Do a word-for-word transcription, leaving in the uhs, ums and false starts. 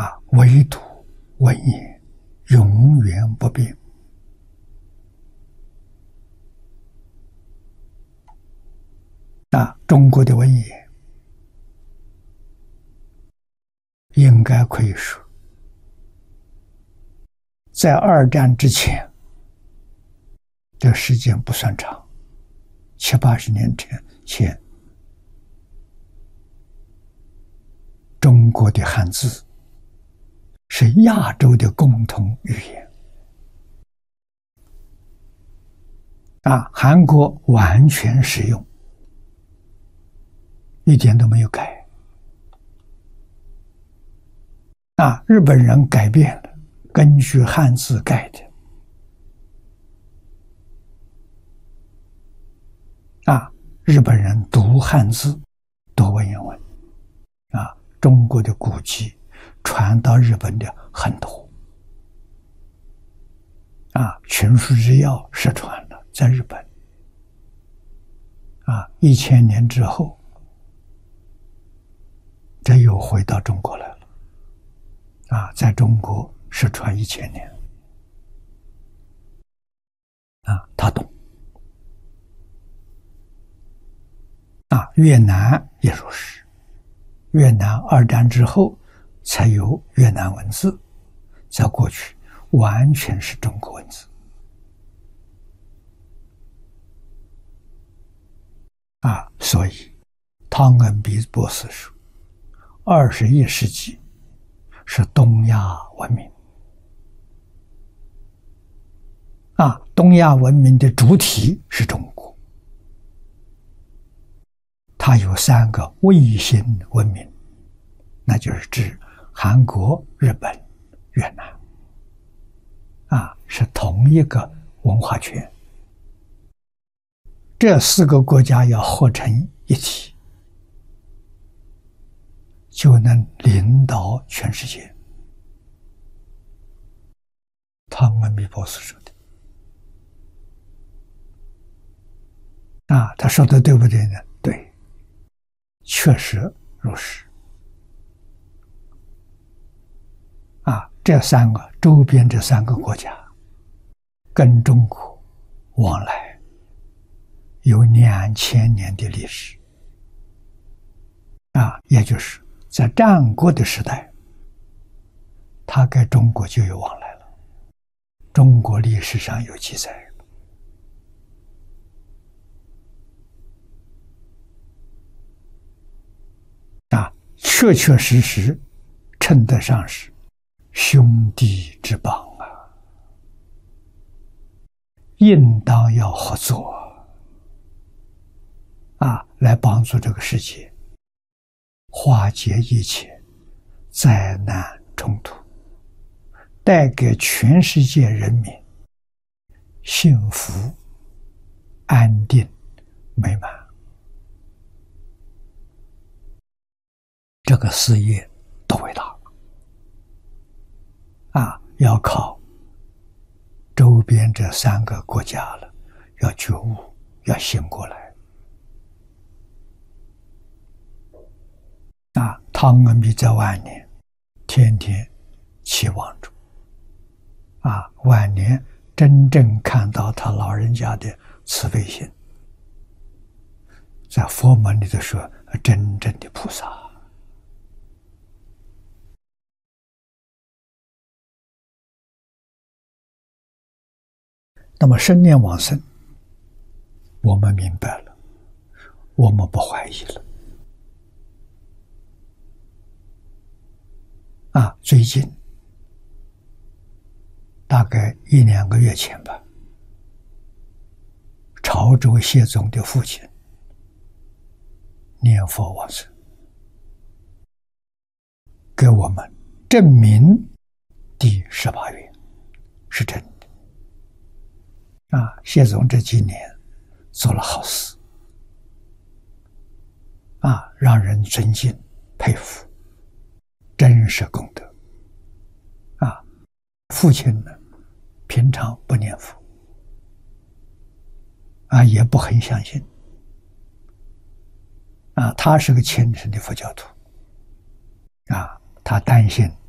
啊，唯独文言永远不变。啊，中国的文言应该可以说，在二战之前，这时间不算长，七八十年前前，中国的汉字是亚洲的共同语言。啊，韩国完全使用，一点都没有改。啊，日本人改变了，根据汉字改的。啊，日本人读汉字，读文言文。啊，中国的古籍传到日本的很多。啊，群书之要失传了，在日本。啊，一千年之后，这又回到中国来了。啊，在中国失传一千年。啊，他懂。啊，越南也如是。越南二战之后才有越南文字，在过去完全是中国文字。啊，所以汤恩比博士说，二十一世纪是东亚文明。啊，东亚文明的主体是中国，它有三个卫星文明，那就是指韩国、日本、越南。啊，是同一个文化圈。这四个国家要合成一体，就能领导全世界。汤恩比博士说的。啊，他说的对不对呢？对，确实如是。啊，这三个周边这三个国家跟中国往来有两千年的历史。啊，也就是在战国的时代，他跟中国就有往来了，中国历史上有记载。啊，确确实实称得上是兄弟之邦啊，应当要合作啊，来帮助这个世界化解一切灾难冲突，带给全世界人民幸福、安定、美满。这个事业多伟大啊！要靠周边这三个国家了，要觉悟，要醒过来。啊，汤恩比在晚年天天期望着，啊，晚年真正看到他老人家的慈悲心，在佛门里头说真正的菩萨。那么生念往生，我们明白了，我们不怀疑了。啊，最近大概一两个月前吧，潮州谢总的父亲念佛往生，给我们证明第十八愿是真的。啊，谢总这几年做了好事，啊，让人尊敬佩服，真是功德。啊，父亲呢，平常不念佛，啊，也不很相信，啊，他是个虔诚的佛教徒，啊，他担心